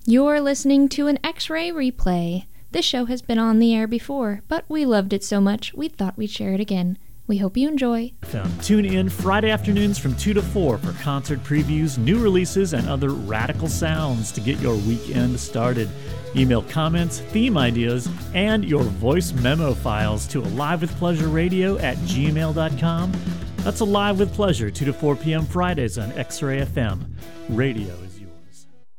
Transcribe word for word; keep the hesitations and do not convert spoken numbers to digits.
You're listening to an X-Ray replay. This show has been on the air before, but we loved it so much we thought we'd share it again. We hope you enjoy. Tune in Friday afternoons from two to four for concert previews, new releases, and other radical sounds to get your weekend started. Email comments, theme ideas, and your voice memo files to alivewithpleasureradio at gmail dot com. That's Alive with Pleasure, two to four p.m. Fridays on X-Ray F M. Radio is